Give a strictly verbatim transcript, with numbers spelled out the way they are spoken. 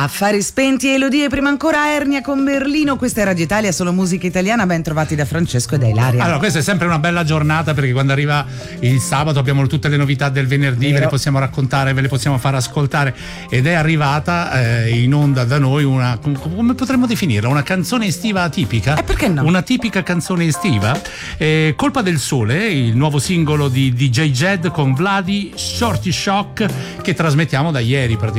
Affari spenti e Elodie, prima ancora Ernia con Berlino. Questa è Radio Italia, solo musica italiana. Ben trovati da Francesco e da Ilaria. Allora, questa è sempre una bella giornata, perché quando arriva il sabato abbiamo tutte le novità del venerdì, Vero. Ve le possiamo raccontare, ve le possiamo far ascoltare, ed è arrivata eh, in onda da noi una, come potremmo definirla, una canzone estiva atipica. E perché no? Una tipica canzone estiva. Eh, Colpa del Sole, il nuovo singolo di D J Jed con Vladi, Shorty Shock, che trasmettiamo da ieri praticamente.